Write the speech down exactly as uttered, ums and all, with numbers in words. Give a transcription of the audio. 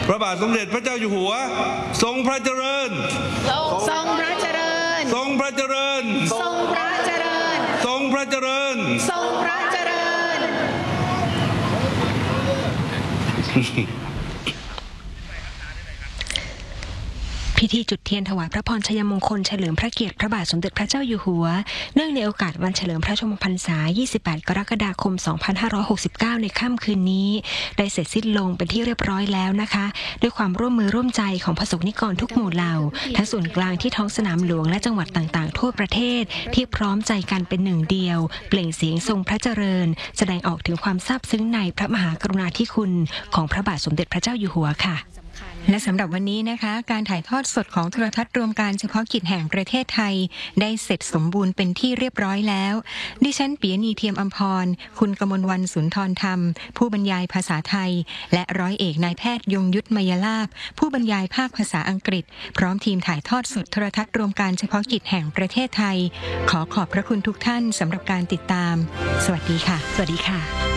พระบาทสมเด็จพระเจ้าอยู่หัวทรงพระเจริญทรงพระเจริญทรงพระเจริญทรงพระเจริญทรงพระเจริญทรงพระเจริญพิธีจุดเทียนถวายพระพรชัยมงคลเฉลิมพระเกียรติพระบาทสมเด็จพระเจ้าอยู่หัวเนื่องในโอกาสวันเฉลิมพระชนมพรรษา ยี่สิบแปด กรกฎาคม สองพันห้าร้อยหกสิบเก้า ในค่ำคืนนี้ได้เสร็จสิ้นลงเป็นที่เรียบร้อยแล้วนะคะด้วยความร่วมมือร่วมใจของประสบนิกรทุกหมู่เหล่าทั้งส่วนกลางที่ท้องสนามหลวงและจังหวัดต่างๆทั่วประเทศที่พร้อมใจกันเป็นหนึ่งเดียวเปล่งเสียงทรงพระเจริญแสดงออกถึงความซาบซึ้งในพระมหากรุณาธิคุณของพระบาทสมเด็จพระเจ้าอยู่หัวค่ะและสำหรับวันนี้นะคะการถ่ายทอดสดของโทรทัศน์รวมการเฉพาะกิจแห่งประเทศไทยได้เสร็จสมบูรณ์เป็นที่เรียบร้อยแล้วดิฉันปิยณีเทียมอำพรคุณกมลวรรณสุนทรธรรมผู้บรรยายภาษาไทยและร้อยเอกนายแพทย์ยงยุทธมยลาภผู้บรรยายภาคภาษาอังกฤษพร้อมทีมถ่ายทอดสดโทรทัศน์รวมการเฉพาะกิจแห่งประเทศไทยขอขอบพระคุณทุกท่านสำหรับการติดตามสวัสดีค่ะสวัสดีค่ะ